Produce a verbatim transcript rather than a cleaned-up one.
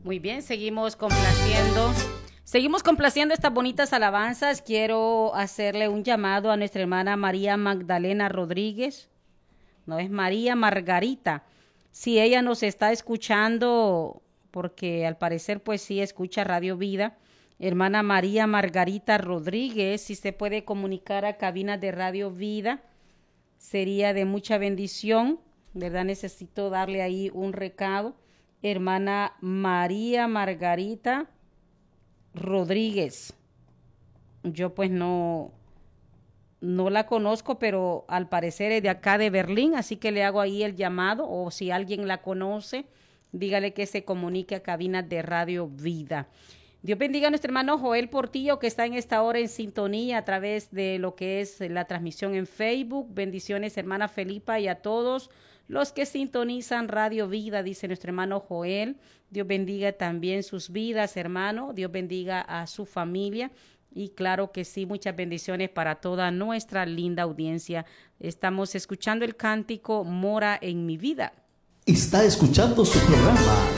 Muy bien, seguimos complaciendo. Seguimos complaciendo estas bonitas alabanzas. Quiero hacerle un llamado a nuestra hermana María Magdalena Rodríguez. No es María Margarita. Si ella nos está escuchando, porque al parecer pues sí escucha Radio Vida. Hermana María Margarita Rodríguez, si se puede comunicar a cabinas de Radio Vida, sería de mucha bendición, ¿verdad? Necesito darle ahí un recado. Hermana María Margarita Rodríguez. Yo pues no, no la conozco, pero al parecer es de acá de Berlín, así que le hago ahí el llamado, o si alguien la conoce, dígale que se comunique a cabinas de Radio Vida. Dios bendiga a nuestro hermano Joel Portillo, que está en esta hora en sintonía a través de lo que es la transmisión en Facebook. Bendiciones, hermana Felipa, y a todos los que sintonizan Radio Vida, dice nuestro hermano Joel. Dios bendiga también sus vidas, hermano. Dios bendiga a su familia. Y claro que sí, muchas bendiciones para toda nuestra linda audiencia. Estamos escuchando el cántico Mora en mi vida. Está escuchando su programa